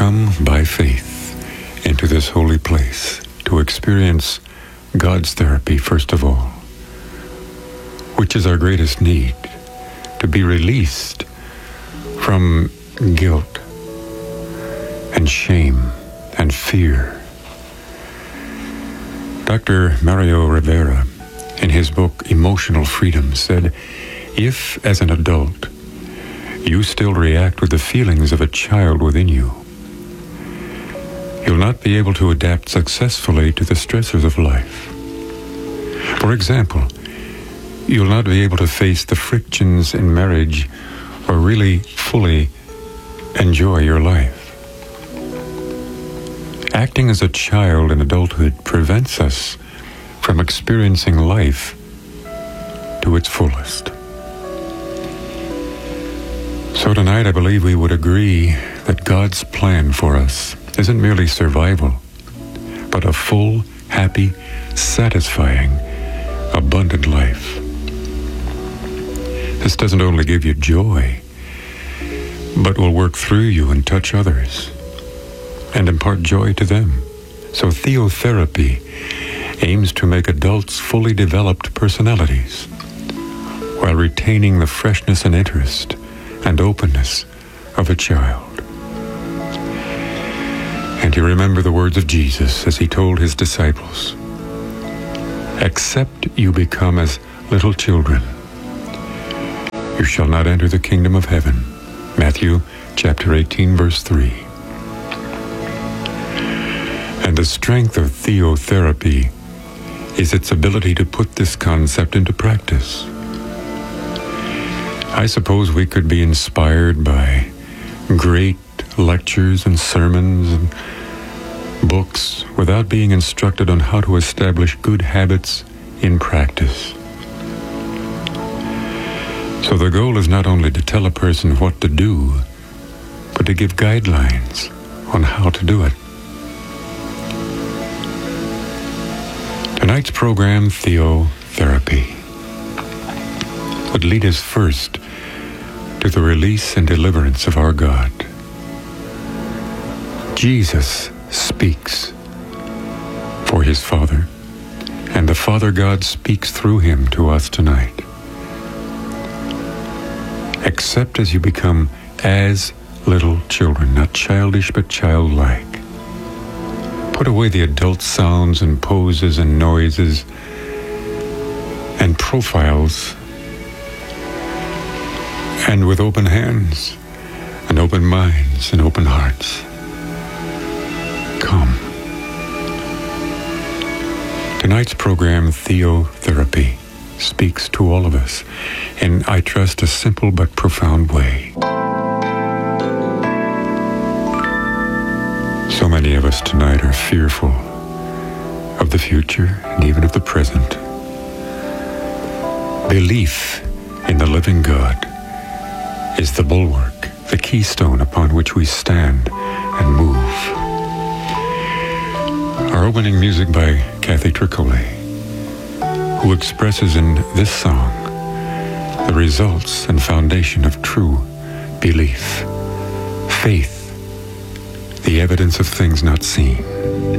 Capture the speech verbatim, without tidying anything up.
come by faith into this holy place to experience God's therapy first of all, which is our greatest need, to be released from guilt and shame and fear. Doctor Mario Rivera, in his book Emotional Freedom, said, if, as an adult, you still react with the feelings of a child within you, you'll not be able to adapt successfully to the stressors of life. For example, you'll not be able to face the frictions in marriage or really fully enjoy your life. Acting as a child in adulthood prevents us from experiencing life to its fullest. So tonight I believe we would agree that God's plan for us isn't merely survival, but a full, happy, satisfying, abundant life. This doesn't only give you joy, but will work through you and touch others and impart joy to them. So theotherapy aims to make adults fully developed personalities while retaining the freshness and interest and openness of a child. And you remember the words of Jesus as he told his disciples, except you become as little children, you shall not enter the kingdom of heaven. Matthew chapter eighteen, verse three. And the strength of theotherapy is its ability to put this concept into practice. I suppose we could be inspired by great lectures and sermons and books without being instructed on how to establish good habits in practice. So the goal is not only to tell a person what to do, but to give guidelines on how to do it. Tonight's program, Theotherapy, would lead us first to the release and deliverance of our God. Jesus speaks for his Father, and the Father God speaks through him to us tonight. Except as you become as little children, not childish but childlike. Put away the adult sounds and poses and noises and profiles, and with open hands and open minds and open hearts, come. Tonight's program, Theotherapy, speaks to all of us in, I trust, a simple but profound way. So many of us tonight are fearful of the future and even of the present. Belief in the living God is the bulwark, the keystone upon which we stand and move. Our opening music by Kathy Tricoli, who expresses in this song the results and foundation of true belief, faith, the evidence of things not seen.